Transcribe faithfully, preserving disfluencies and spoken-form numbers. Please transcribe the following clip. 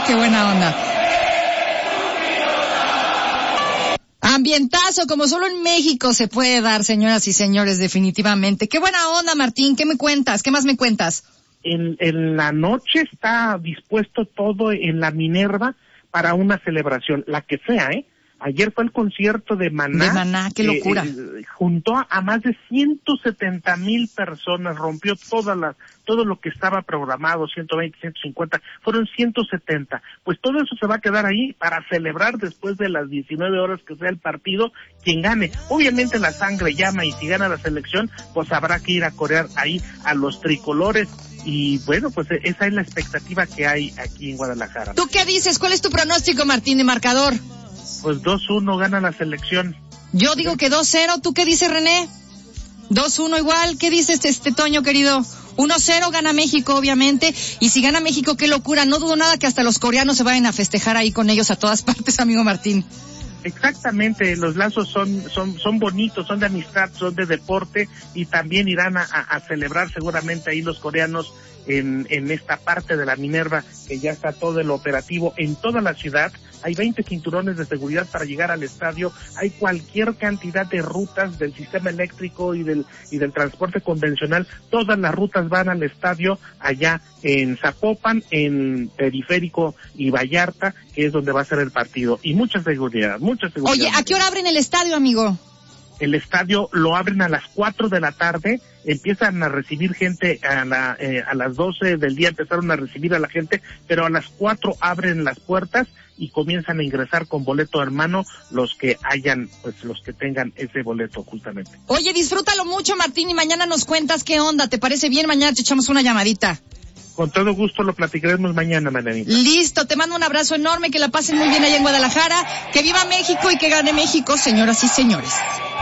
qué buena onda. Ambientazo, como solo en México se puede dar, señoras y señores, definitivamente. Qué buena onda, Martín. ¿Qué me cuentas? ¿Qué más me cuentas? En, en la noche está dispuesto todo en la Minerva para una celebración, la que sea, ¿eh? Ayer fue el concierto de Maná. De Maná, qué locura. Eh, eh, juntó a más de ciento setenta mil personas, rompió todas las, todo lo que estaba programado, ciento veinte, ciento cincuenta, fueron ciento setenta. Pues todo eso se va a quedar ahí para celebrar después de las diecinueve horas que sea el partido, quien gane. Obviamente la sangre llama y si gana la selección, pues habrá que ir a corear ahí a los tricolores. Y bueno, pues esa es la expectativa que hay aquí en Guadalajara. ¿Tú qué dices? ¿Cuál es tu pronóstico, Martín, de marcador? Pues dos uno gana la selección. Yo digo que dos cero. ¿Tú qué dices, René? dos uno igual. ¿Qué dices, este, este Toño, querido? uno cero gana México, obviamente. Y si gana México, qué locura. No dudo nada que hasta los coreanos se vayan a festejar ahí con ellos a todas partes, amigo Martín. Exactamente, los lazos son son son bonitos, son de amistad, son de deporte y también irán a, a, a celebrar seguramente ahí los coreanos en en esta parte de la Minerva, que ya está todo el operativo en toda la ciudad. Hay veinte cinturones de seguridad para llegar al estadio, hay cualquier cantidad de rutas del sistema eléctrico y del y del transporte convencional, todas las rutas van al estadio allá en Zapopan, en Periférico y Vallarta, que es donde va a ser el partido, y mucha seguridad, mucha seguridad. Oye, ¿a qué hora abren el estadio, amigo? El estadio lo abren a las cuatro de la tarde, empiezan a recibir gente a la eh, a las doce del día empezaron a recibir a la gente, pero a las cuatro abren las puertas y comienzan a ingresar con boleto hermano los que hayan, pues los que tengan ese boleto justamente. Oye, disfrútalo mucho, Martín, y mañana nos cuentas qué onda, ¿te parece bien? Mañana te echamos una llamadita. Con todo gusto lo platicaremos mañana, Marianita. Listo, te mando un abrazo enorme, que la pasen muy bien allá en Guadalajara, que viva México y que gane México, señoras y señores.